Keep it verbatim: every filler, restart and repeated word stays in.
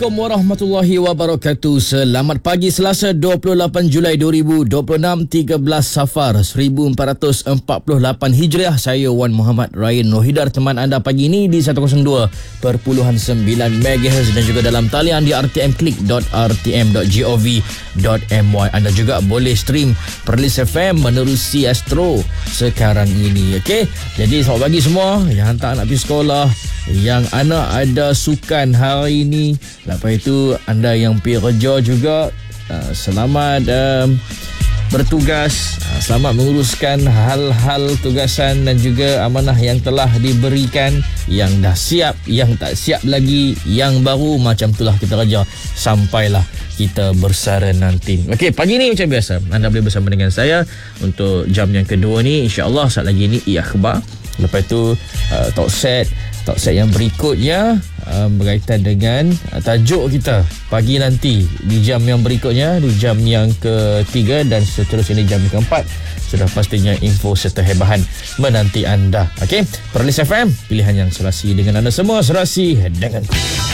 Assalamualaikum warahmatullahi wabarakatuh. Selamat pagi Selasa dua puluh lapan Julai dua ribu dua puluh enam, tiga belas Safar seribu empat ratus empat puluh lapan Hijriah. Saya Wan Muhammad Ryan Nohidar, teman anda pagi ini di seratus dua perpuluhan sembilan megahertz dan juga dalam talian di r t m click dot r t m dot gov dot m y. Anda juga boleh stream Perlis F M menerusi Astro sekarang ini. Okey, jadi selamat pagi semua yang hantar anak pergi sekolah, yang anak ada sukan hari ini. Lepas itu anda yang pergi kerja juga, uh, selamat uh, bertugas, uh, selamat menguruskan hal-hal tugasan dan juga amanah yang telah diberikan. Yang dah siap, yang tak siap lagi, yang baru, macam itulah kita kerja sampailah kita bersara nanti. Okey, pagi ni macam biasa anda boleh bersama dengan saya untuk jam yang kedua ni. InsyaAllah saat lagi ni i-akhbar. Lepas tu uh, talk set Talk set yang berikutnya uh, berkaitan dengan uh, tajuk kita pagi nanti di jam yang berikutnya, di jam yang ketiga dan seterusnya di jam yang keempat. Sudah pastinya info serta hebahan menanti anda. Okey, Perlis F M, pilihan yang serasi dengan anda semua, serasi denganku.